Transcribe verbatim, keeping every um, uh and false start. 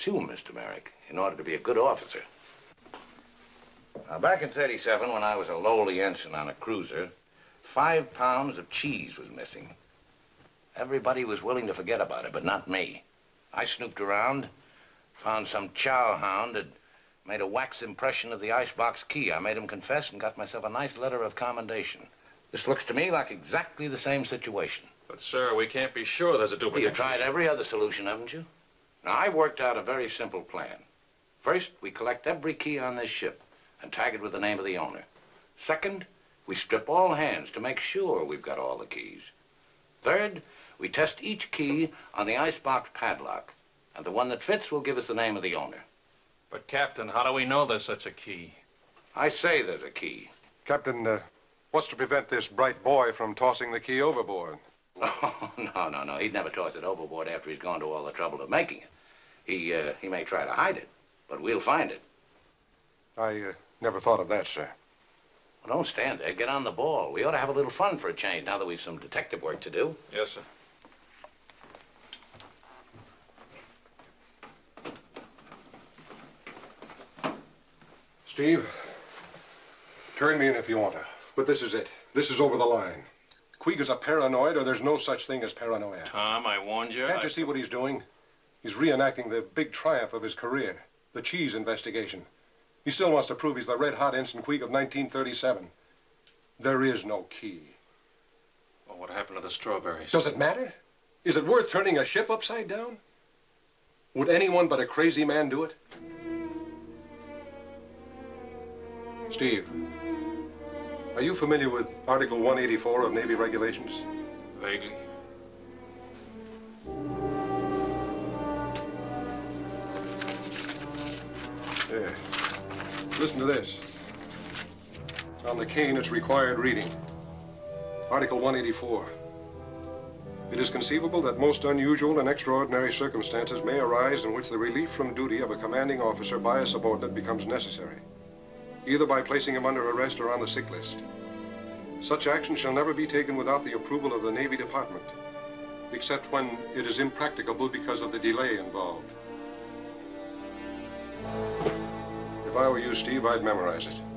assume, Mister Merrick, in order to be a good officer. Now, back in thirty-seven, when I was a lowly ensign on a cruiser, five pounds of cheese was missing. Everybody was willing to forget about it, but not me. I snooped around, found some chow hound had made a wax impression of the icebox key. I made him confess and got myself a nice letter of commendation. This looks to me like exactly the same situation. But, sir, we can't be sure there's a duplicate. You've tried every other solution, haven't you? Now, I worked out a very simple plan. First, we collect every key on this ship and tag it with the name of the owner. Second, we strip all hands to make sure we've got all the keys. Third, we test each key on the icebox padlock, and the one that fits will give us the name of the owner. But, Captain, how do we know there's such a key? I say there's a key. Captain, uh, what's to prevent this bright boy from tossing the key overboard? Oh, no, no, no. He'd never toss it overboard after he's gone to all the trouble of making it. He, uh, he may try to hide it, but we'll find it. I uh, never thought of that, sir. Well, don't stand there. Get on the ball. We ought to have a little fun for a change now that we've some detective work to do. Yes, sir. Steve, turn me in if you want to. But this is it. This is over the line. Queeg is a paranoid, or there's no such thing as paranoia. Tom, I warned you. Can't I... you see what he's doing? He's reenacting the big triumph of his career, the cheese investigation. He still wants to prove he's the red-hot Ensign Queeg of nineteen thirty-seven. There is no key. Well, what happened to the strawberries? Does it matter? Is it worth turning a ship upside down? Would anyone but a crazy man do it? Steve, are you familiar with Article one eighty-four of Navy Regulations? Vaguely. Yeah. Listen to this. On the cane, it's required reading. Article one eighty-four. It is conceivable that most unusual and extraordinary circumstances may arise in which the relief from duty of a commanding officer by a subordinate becomes necessary, either by placing him under arrest or on the sick list. Such action shall never be taken without the approval of the Navy Department, except when it is impracticable because of the delay involved. If I were you, Steve, I'd memorize it.